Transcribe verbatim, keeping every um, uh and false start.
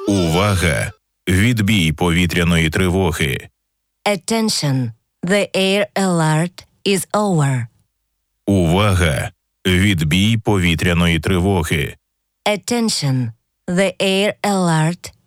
Увага! Відбій повітряної тривоги. Attention, the air alert is over. Увага! Відбій повітряної тривоги. Attention, the air alert